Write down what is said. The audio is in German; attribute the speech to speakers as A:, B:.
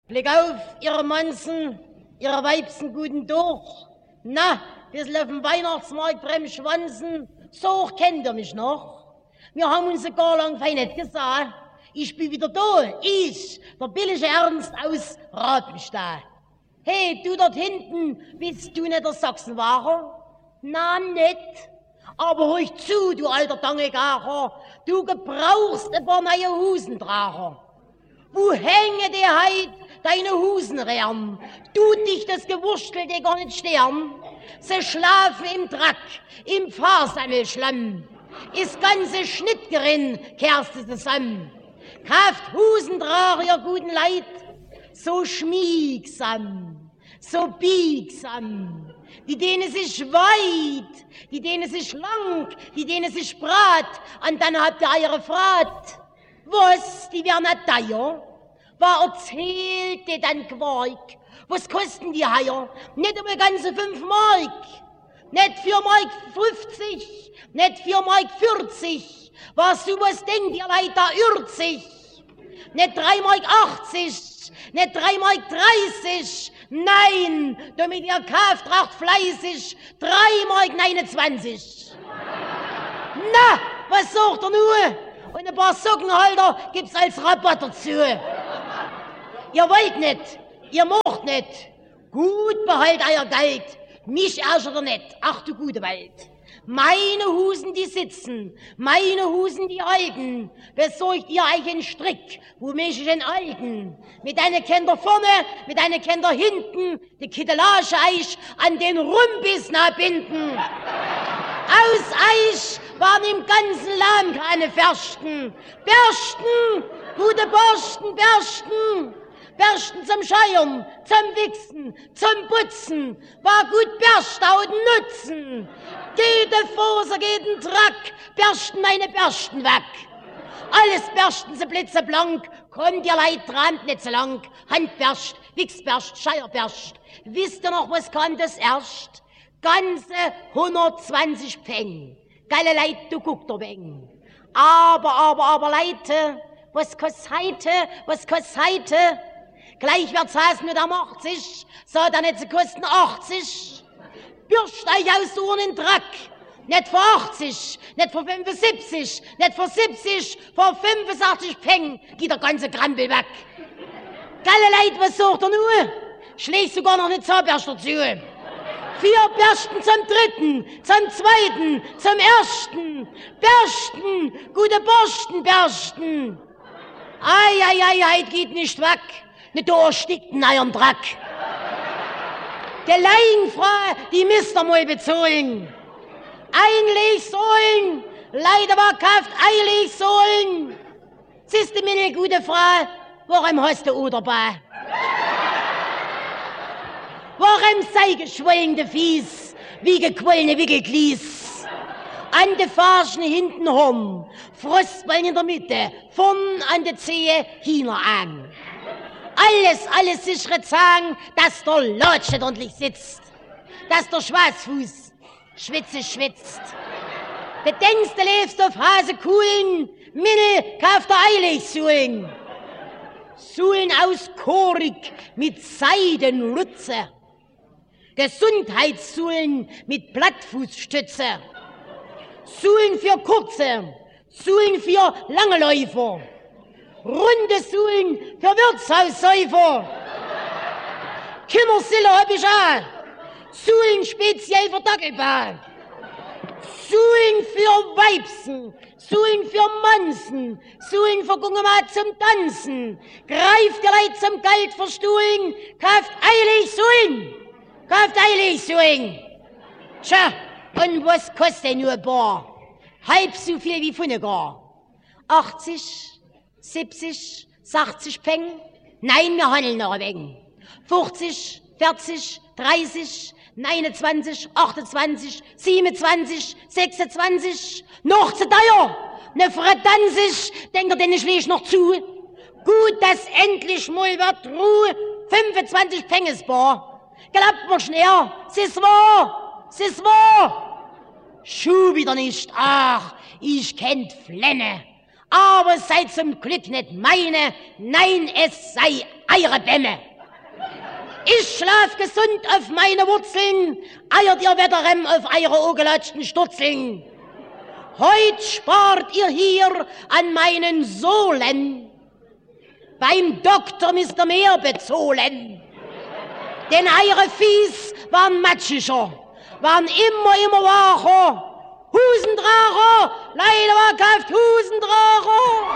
A: Blick auf, ihre Manzen, ihre Weibsen guten durch. Na, bisschen auf dem Weihnachtsmarkt beim Schwanzen, so hoch kennt ihr mich noch. Wir haben uns gar lang fein nicht gesagt. Ich bin wieder da, ich, der billige Ernst aus Rabenstein. Hey, du dort hinten, bist du nicht der Sachsenwahrer? Na, nicht. Aber hör zu, du alter Dangegacher, du gebrauchst ein paar neue Husentrager. Wo hänge die heit deine Husenrehren? Tut dich das Gewurstel dir gar nicht sterben? Sie schlafen im Drack, im Fahrsammelschlamm. Ist ganze Schnittgerin kehrst du zusammen. Kauft Husentrager, ihr guten Leid, so schmiegsam, so biegsam. Die denen sich weit, die denen sich lang, die denen sich brat, und dann habt ihr eure Frat. Was, die werden nicht teuer? Was erzählt dir dann Quark? Was kosten die Haier? Nicht um ganze 5 Mark, nicht 4 Mark 50, nicht 4 Mark 40. Was du was denkt, ihr Leute, da irrt sich. Nicht 3 Mark 80, nicht 3 Mark 30. Nein, damit ihr kauft, raucht fleißig 3 Mark 29. Na, was sagt ihr nur? Und ein paar Sockenhalter gibt's als Rabatt dazu. Ihr wollt nicht, ihr macht nicht. Gut, behalt euer Geld. Mich ärgert ihr nicht. Ach du gute Welt. Meine Husen, die sitzen, meine Husen, die halten. Besorgt ihr euch einen Strick, wo mich ich enthalten. Mit einer Kinder vorne, mit einer Kinder hinten, die Kittelage Eich an den Rumpis binden. Aus Eich waren im ganzen Land keine Bersten. Bersten, gute Borsten, Bersten. Bersten zum Scheuern, zum Wichsen, zum Putzen, war gut Berstauden nutzen. Jede Faser, jeden Track, bersten meine Bersten weg. Alles bersten sie blitzeblank, kommt ihr Leid dran, nicht so lang. Handberst, Wichsberst, Scheierberst. Wisst ihr noch, was kam das erst? Ganze 120 Peng. Geile Leid, du guckt doch wegen. Aber, Leute, was kostet heute, was kostet heute? Gleich wird's heißen mit 80, so dann nicht zu kosten 80. Bürst euch aus so einen Drack. Nicht für 80, nicht für 75, nicht für 70, für 85 Peng geht der ganze Krampel weg. Geile Leid, was sagt ihr nur? Schlägst sogar noch eine Zahnbürste dazu. 4 Bürsten zum dritten, zum zweiten, zum ersten. Bürsten, gute Borstenbürsten. Ei, geht nicht weg. Nicht da erstickt in eurem Drack. Die Leinfrau, die müsst ihr mal bezahlen. Einlegsohlen, leider war kauft Einlegsohlen. Siehst du, meine gute Frau, warum hast du dabei? Warum sei geschwollene Fies, wie gequollene Wickelglies? An de Farschen hinten rum, Frostballen in der Mitte, vorn an de Zehe, hiner an. Alles sichere Zahn, dass der Lotsch nicht ordentlich sitzt, dass der Schwarzfuß schwitzt. Du denkst, du lebst auf Hasekuhlen, Minne kauft der Eiligsuhlen. Suhlen aus Korik mit Seidenrutze, Gesundheitssuhlen mit Plattfußstütze, Suhlen für Kurze, Suhlen für lange Läufer, runde Suhlen für Wirtshaussäufer. Kindersille hab ich auch. Suhlen speziell für Dackelbahn. Suhlen für Weibsen, Suhlen für Mansen, Suhlen für Gungemat zum Tanzen. Greift ihr Leid zum Geld verstuhlen, kauft eilig Suhlen. Tja, und was kostet nur ein Bar? Halb so viel wie Funnegar. 80, 70, 60 Peng? Nein, wir handeln noch ein wenig. 50, 40, 30, 29, 28, 27, 26, noch zu teuer. Ne Fredanzig, denkt ihr denn, ich lege noch zu? Gut, dass endlich mal wird Ruhe, 25 Peng ist bar. Glaubt mir schnell, es ist wahr. Schuh wieder nicht, ach, ich kennt Flenne. aber es sei zum Glück nicht meine, nein, es sei eure Bämme. Ich schlaf gesund auf meine Wurzeln, eiert ihr Wetterrem auf eure ogelatschten Sturzeln. Heut spart ihr hier an meinen Sohlen. Beim Doktor müsst ihr mehr bezahlen. Denn eure Fies waren matschiger, waren immer wacher. Husendracher, leider war kauft Husendracher.